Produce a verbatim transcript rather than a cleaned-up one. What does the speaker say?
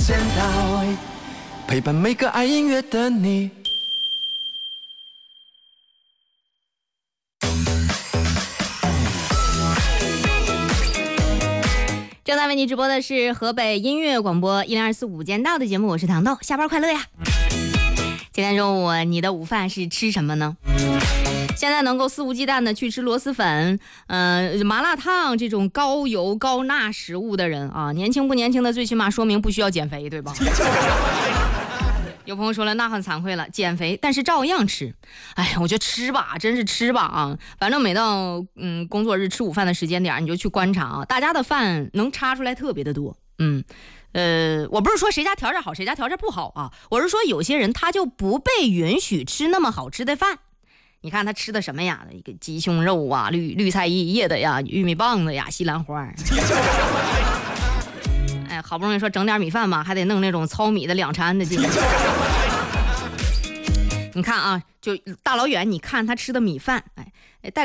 见到，陪伴每个爱音乐的你。 正在为你直播的是河北音乐广播一零二四午间到的节目，我是糖豆，下班快乐呀！今天中午你的午饭是吃什么呢？现在能够肆无忌惮的去吃螺蛳粉、呃麻辣烫这种高油高钠食物的人啊，年轻不年轻的，最起码说明不需要减肥，对吧？有朋友说了，那很惭愧了，减肥但是照样吃。哎，我觉得吃吧，真是吃吧啊！反正每到嗯工作日吃午饭的时间点，你就去观察啊，大家的饭能插出来特别的多。嗯，呃，我不是说谁家条件好，谁家条件不好啊，我是说有些人他就不被允许吃那么好吃的饭。你看他吃的什么呀？一个鸡胸肉啊，绿绿菜叶的呀，玉米棒子呀，西兰花。哎，好不容易说整点米饭吧，还得弄那种糙米的两掺的进去。你看啊，就大老远你看他吃的米饭，哎，带